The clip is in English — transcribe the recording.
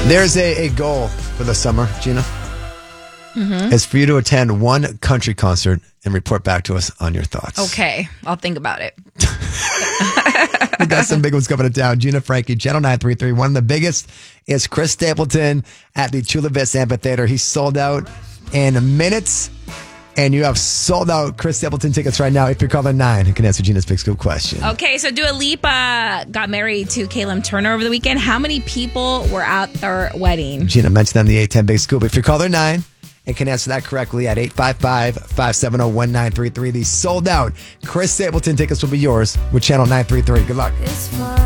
There's a goal for the summer, Gina. It's for you to attend one country concert and report back to us on your thoughts. Okay, I'll think about it. We got some big ones coming to town. Gina Frankie, Channel 933. One of the biggest is Chris Stapleton at the Chula Vista Amphitheater. He sold out in minutes, and you have sold out Chris Stapleton tickets right now. If you're calling 9, you can answer Gina's Big Scoop question. Okay, so Dua Lipa got married to Caleb Turner over the weekend. How many people were at their wedding? Gina mentioned on the 810 Big Scoop. If you call her 9 and can answer that correctly at 855-570-1933, the sold out Chris Stapleton tickets will be yours with Channel 933. Good luck.